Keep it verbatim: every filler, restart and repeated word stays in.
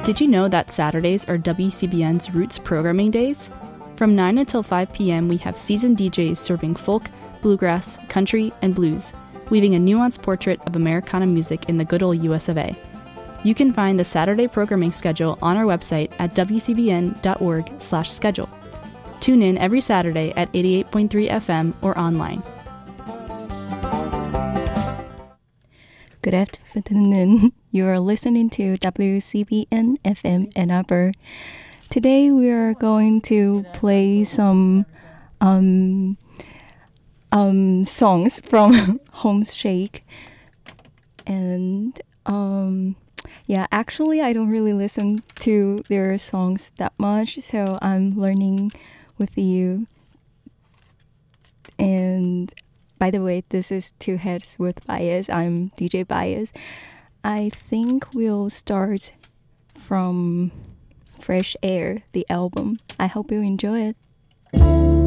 Did you know that Saturdays are W C B N's Roots programming days? From nine until five p.m. we have seasoned D Js serving folk, bluegrass, country, and blues, weaving a nuanced portrait of Americana music in the good old U S of A. You can find the Saturday programming schedule on our website at w c b n dot org slash schedule. Tune in every Saturday at eighty-eight point three F M or online. Good afternoon. You are listening to W C B N F M Ann Arbor. Today we are going to play some um, um, songs from Home Shake. And um, yeah, actually I don't really listen to their songs that much, so I'm learning with you. And by the way, this is Two Heads with Bias. I'm D J Bias. I think we'll start from Fresh Air, the album. I hope you enjoy it.